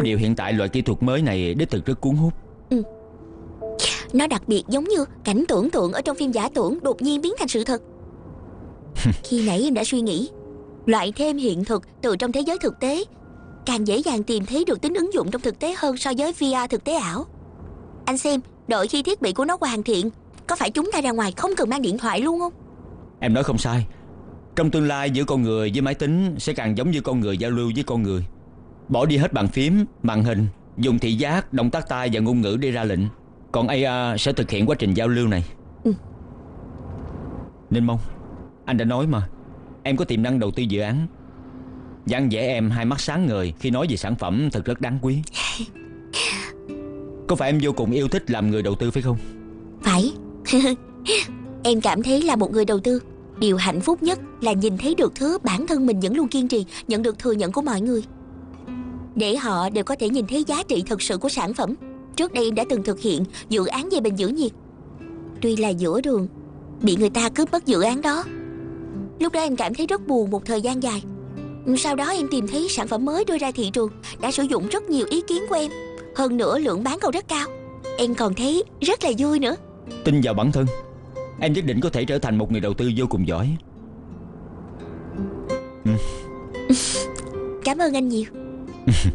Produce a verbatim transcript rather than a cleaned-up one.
Có điều hiện tại loại kỹ thuật mới này đích thực rất cuốn hút. Ừ. Nó đặc biệt giống như cảnh tưởng tượng ở trong phim giả tưởng đột nhiên biến thành sự thật. Khi nãy em đã suy nghĩ, loại thêm hiện thực từ trong thế giới thực tế càng dễ dàng tìm thấy được tính ứng dụng trong thực tế hơn so với vê rờ thực tế ảo. Anh xem, đợi khi thiết bị của nó hoàn thiện, có phải chúng ta ra ngoài không cần mang điện thoại luôn không? Em nói không sai. Trong tương lai giữa con người với máy tính sẽ càng giống như con người giao lưu với con người. Bỏ đi hết bàn phím, màn hình, dùng thị giác, động tác tay và ngôn ngữ để ra lệnh. Còn a i sẽ thực hiện quá trình giao lưu này. Ừ. Ninh Mông, anh đã nói mà, em có tiềm năng đầu tư dự án. Dáng vẻ em hai mắt sáng ngời khi nói về sản phẩm thật rất đáng quý. Có phải em vô cùng yêu thích làm người đầu tư phải không? Phải. Em cảm thấy là một người đầu tư, điều hạnh phúc nhất là nhìn thấy được thứ bản thân mình vẫn luôn kiên trì nhận được thừa nhận của mọi người, để họ đều có thể nhìn thấy giá trị thực sự của sản phẩm. Trước đây em đã từng thực hiện dự án về bình giữ nhiệt. Tuy là giữa đường bị người ta cướp mất dự án đó, lúc đó em cảm thấy rất buồn một thời gian dài. Sau đó em tìm thấy sản phẩm mới đưa ra thị trường đã sử dụng rất nhiều ý kiến của em, hơn nữa lượng bán còn rất cao. Em còn thấy rất là vui nữa. Tin vào bản thân, em nhất định có thể trở thành một người đầu tư vô cùng giỏi. Ừ. Cảm ơn anh nhiều.